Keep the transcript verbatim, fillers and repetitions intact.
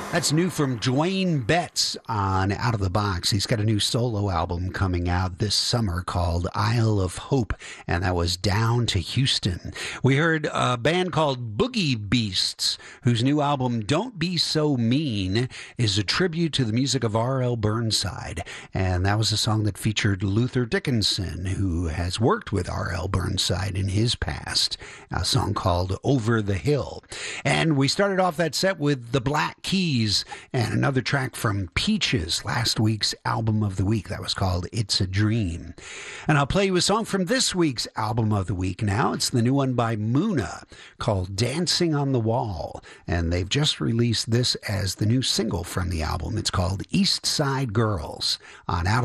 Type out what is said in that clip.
That's new from Dwayne Betts on Out of the Box. He's got a new solo album coming out this summer called Isle of Hope, and that was Down to Houston. We heard a band called Boogie Beasts, whose new album Don't Be So Mean is a tribute to the music of R L Burnside, and that was a song that featured Luther Dickinson, who has worked with R L Burnside in his past, a song called Over the Hill. And we started off that set with the Black Keys and another track from Peaches, last week's album of the week. That was called It's a Dream. And I'll play you a song from this week's album of the week now. It's the new one by Muna called Dancing on the Wall. And they've just released this as the new single from the album. It's called East Side Girls on Out of